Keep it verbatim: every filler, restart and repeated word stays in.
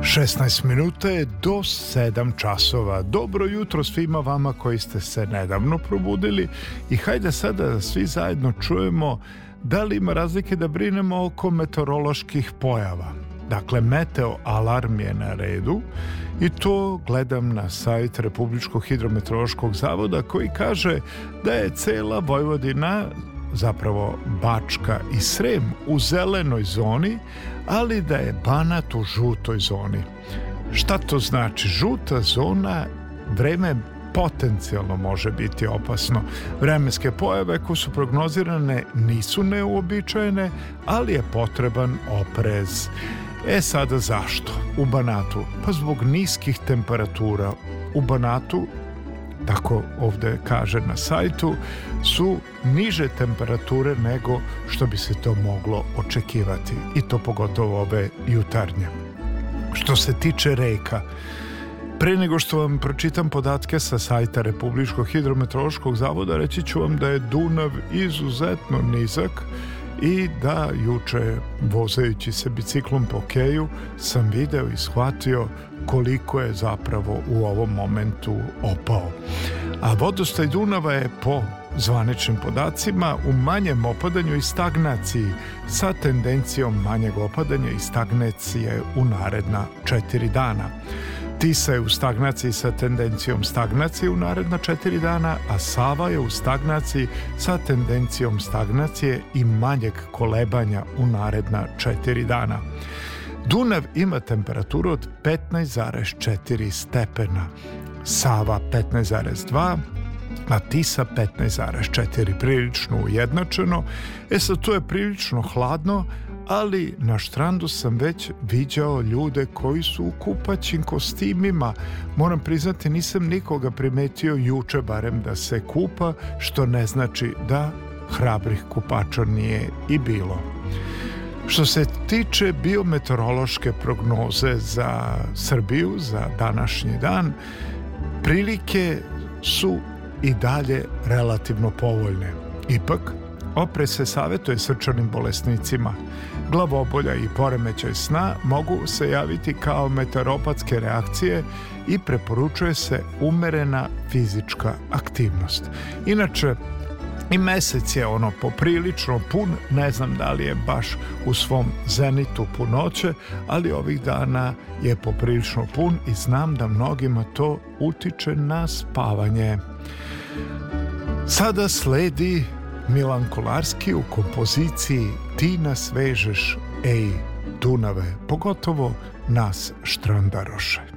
šesnaest minuta je do sedam časova. Dobro jutro svima vama koji ste se nedavno probudili i hajde sada da svi zajedno čujemo da li ima razlike da brinemo oko meteoroloških pojava. Dakle, meteo alarm je na redu i to gledam na sajt Republičkog hidrometeorološkog zavoda koji kaže da je cela Vojvodina, zapravo Bačka i Srem, u zelenoj zoni, ali da je Banat u žutoj zoni. Šta to znači? Žuta zona, vreme potencijalno može biti opasno. Vremenske pojave koje su prognozirane nisu neuobičajene, ali je potreban oprez. E sada zašto? U Banatu? Pa zbog niskih temperatura. U Banatu, tako ovde kaže na sajtu, su niže temperature nego što bi se to moglo očekivati, i to pogotovo ove jutarnje. Što se tiče reka, pre nego što vam pročitam podatke sa sajta Republičkog hidrometeorološkog zavoda, reći ću vam da je Dunav izuzetno nizak i da juče, vozajući se biciklom po keju, sam video i shvatio koliko je zapravo u ovom momentu opao. A vodostaj Dunava je po zvaničnim podacima u manjem opadanju i stagnaciji, sa tendencijom manjeg opadanja i stagnacije u naredna četiri dana. Tisa je u stagnaciji sa tendencijom stagnacije u naredna četiri dana, a Sava je u stagnaciji sa tendencijom stagnacije i manjeg kolebanja u naredna četiri dana. Dunav ima temperaturu od petnaest zarez četiri stepena, Sava petnaest zarez dva, a Tisa petnaest zarez četiri, prilično ujednačeno. E sad, to je prilično hladno, ali na štrandu sam već viđao ljude koji su u kupaćim kostimima. Moram priznati, nisam nikoga primetio juče barem da se kupa, što ne znači da hrabrih kupača nije i bilo. Što se tiče biometeorološke prognoze za Srbiju za današnji dan, prilike su i dalje relativno povoljne. Ipak, oprez se savjetuje srčanim bolesnicima. Glavobolja i poremećaj sna mogu se javiti kao meteoropatske reakcije i preporučuje se umerena fizička aktivnost. Inače, i mesec je ono poprilično pun, ne znam da li je baš u svom zenitu punoće, ali ovih dana je poprilično pun i znam da mnogima to utiče na spavanje. Sada sledi Milan Kolarski u kompoziciji Ti nas vežeš, ej Dunave, pogotovo nas štrandaroše.